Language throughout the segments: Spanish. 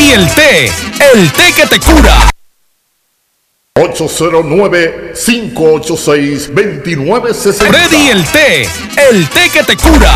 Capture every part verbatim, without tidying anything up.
Freddy el té, el té que te cura. ocho cero nueve, cinco ocho seis, dos nueve seis cero. Freddy el té, el té que te cura.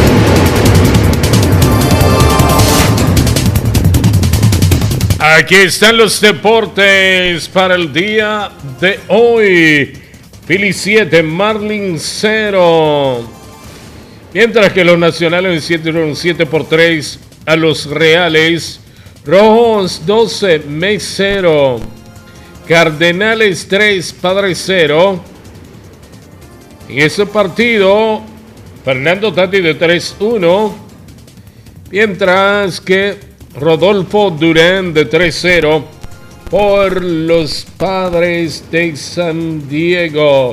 Aquí están los deportes para el día de hoy. Phillies siete, Marlins cero. Mientras que los nacionales vencieron siete por tres a los Reales. Rojos doce, Mets cero. Cardenales tres, Padres cero. En ese partido, Fernando Tatis de tres uno. Mientras que Rodolfo Durán de tres cero por los Padres de San Diego.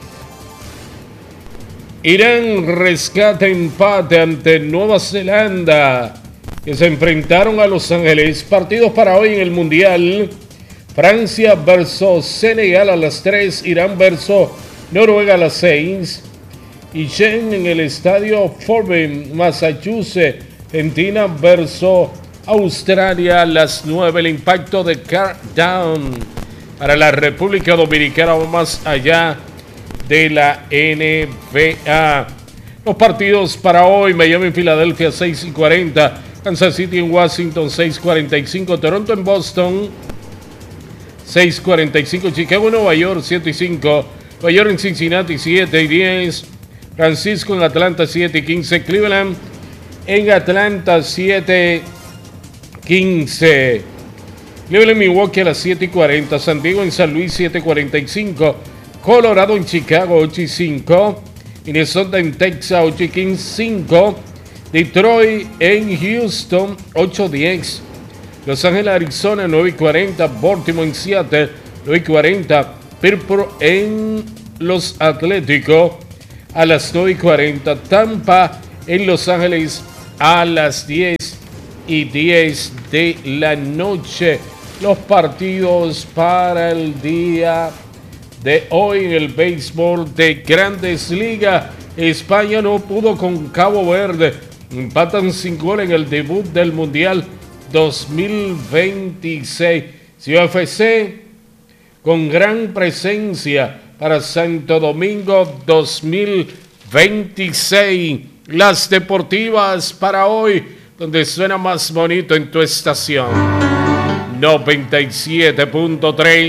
Irán rescata empate ante Nueva Zelanda, que se enfrentaron a Los Ángeles. Partidos para hoy en el Mundial: Francia versus Senegal a las tres, Irán versus Noruega a las seis, y en el estadio Fordham, Massachusetts, Argentina versus Australia a las nueve. El impacto de Countdown para la República Dominicana va más allá de la N B A. Los partidos para hoy: Miami en Filadelfia seis y cuarenta, Kansas City en Washington seis cuarenta y cinco, Toronto en Boston seis cuarenta y cinco, Chicago en Nueva York siete y cinco, Nueva York en Cincinnati siete y diez, Francisco en Atlanta siete y quince, Cleveland en Atlanta siete quince, Cleveland Milwaukee a las siete y cuarenta, San Diego en San Luis siete cuarenta y cinco, Colorado en Chicago ocho y cinco, Minnesota en Texas ocho y cinco, Detroit en Houston ocho diez, Los Ángeles Arizona nueve y cuarenta, Baltimore en Seattle nueve y cuarenta, Pittsburgh en Los Atléticos a las nueve y cuarenta, Tampa en Los Ángeles a las diez y diez de la noche. Los partidos para el día de hoy en el béisbol de Grandes Ligas: España no pudo con Cabo Verde, empatan sin gol en el debut del Mundial dos mil veintiséis. Ciudad F C con gran presencia para Santo Domingo dos mil veintiséis. Las deportivas para hoy, donde suena más bonito en tu estación noventa y siete punto tres.